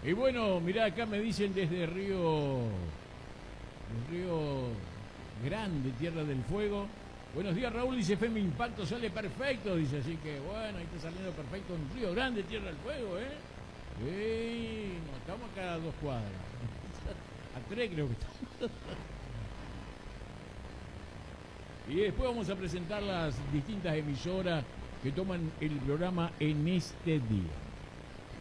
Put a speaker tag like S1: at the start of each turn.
S1: Y bueno, mirá, acá me dicen desde Río Grande, Tierra del Fuego. Buenos días, Raúl, dice Femi Impacto, sale perfecto, dice, así que bueno, ahí está saliendo perfecto en Río Grande, Tierra del Fuego, ¿eh? Sí, no, estamos acá a 2 cuadras. A 3 creo que estamos. Y después vamos a presentar las distintas emisoras que toman el programa en este día.